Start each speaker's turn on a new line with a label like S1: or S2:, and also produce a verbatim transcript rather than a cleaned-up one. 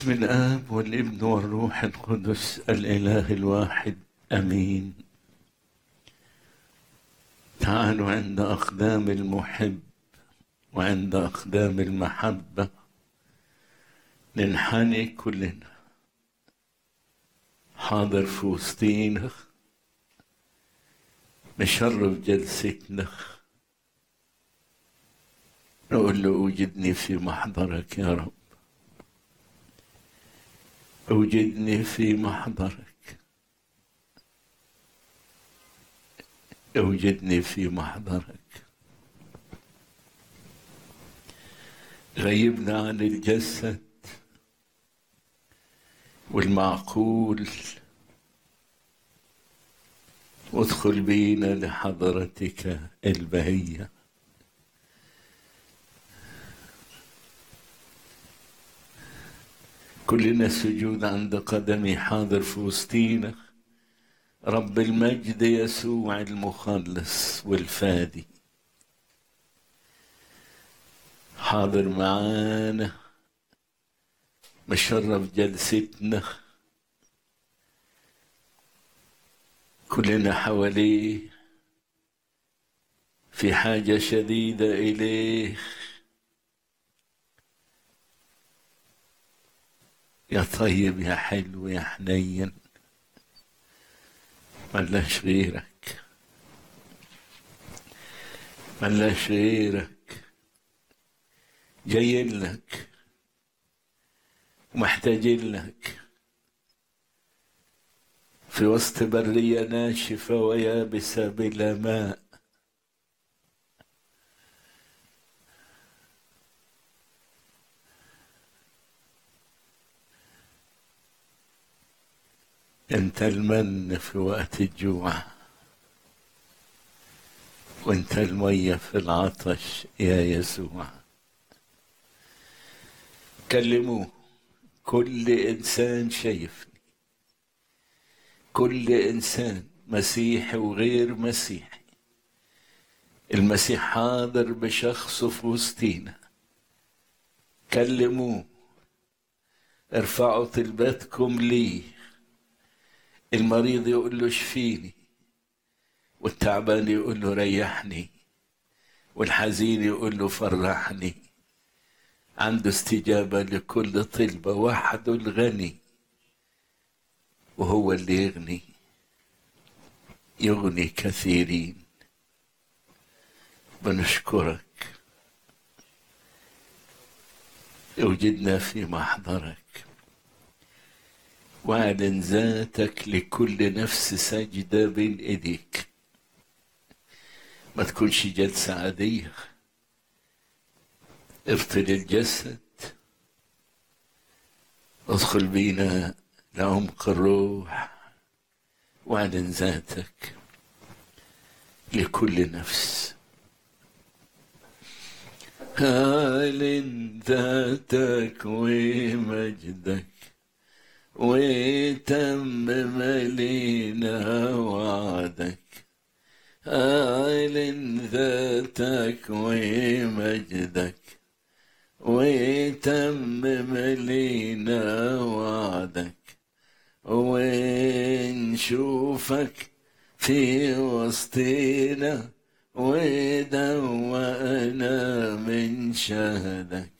S1: بسم الآب والابن والروح القدس الإله الواحد أمين. تعالوا عند أقدام المحب وعند أقدام المحبة ننحني كلنا. حاضر في وسطينا، نشرف جلستنا، نقول له أوجدني في محضرك يا رب، أوجدني في محضرك، أوجدني في محضرك. غيبنا عن الجسد والمعقول، وادخل بينا لحضرتك البهية. كلنا سجود عند قدمي، حاضر في وسطينا رب المجد يسوع المخلص والفادي، حاضر معانا مشرف جلستنا، كلنا حواليه في حاجة شديدة إليه. يا طيب يا حلو يا حنين، ملاش غيرك، ملاش غيرك، جايين لك ومحتاجين لك في وسط برية ناشفة ويابسة بلا ماء. انت المن في وقت الجوع، وانت المية في العطش يا يسوع. كلموه، كل انسان شايفني، كل انسان مسيحي وغير مسيحي، المسيح حاضر بشخصه في وسطينا. كلموه، ارفعوا طلباتكم ليه. المريض يقول له اشفيني، والتعبان يقول له ريحني، والحزين يقول له فرحني. عنده استجابة لكل طلبة، وحده الغني وهو اللي يغني، يغني كثيرين. بنشكرك، اوجدنا في محضرك، واعلن ذاتك لكل نفس ساجدة بين ايديك. ما تكونش جلسة عادية، ابطل الجسد، ادخل بينا لعمق الروح، واعلن ذاتك لكل نفس. اعلن ذاتك ومجدك، وتمم لينا وعدك. اعلن ذاتك ومجدك، وتمم لينا وعدك. ونشوفك في وسطنا، ودوقنا من شهدك.